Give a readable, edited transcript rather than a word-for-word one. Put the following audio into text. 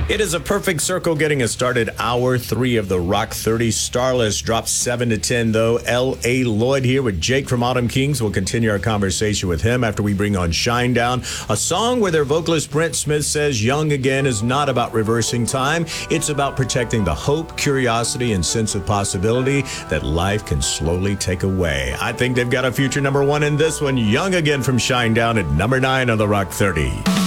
It is a perfect circle getting us started. Hour 3 of the Rock 30 Starlist dropped 7 to 10, though. L.A. Lloyd here with Jake from Autumn Kings. We'll continue our conversation with him after we bring on Shinedown, a song where their vocalist Brent Smith says Young Again is not about reversing time. It's about protecting the hope, curiosity, and sense of possibility that life can slowly take away. I think they've got a future number 1 in this one. Young Again from Shinedown at number 9 on the Rock 30.